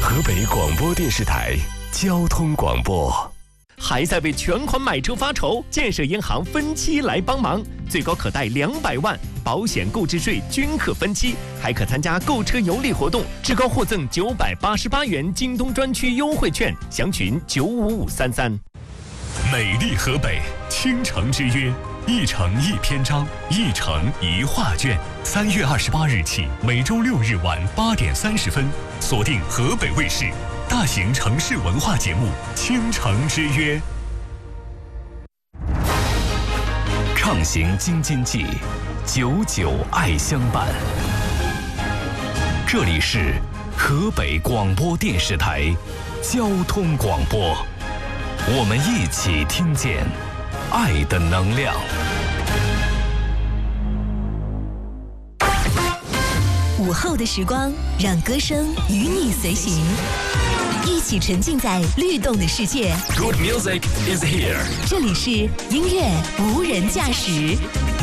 河北广播电视台交通广播。 还在为全款买车发愁？建设银行分期来帮忙，最高可贷200万，保险、购置税均可分期，还可参加购车有礼活动，至高获赠988元京东专区优惠券，详询95533。 美丽河北，倾城之约，一城一篇章，一城一画卷。3月28日起，每周6日晚8点30分，锁定河北卫视大型城市文化节目《倾城之约》，畅行京津冀，久久爱相伴。这里是河北广播电视台交通广播，我们一起听见爱的能量。 午后的时光，让歌声与你随行，一起沉浸在律动的世界。 Good music is here。 这里是音乐无人驾驶。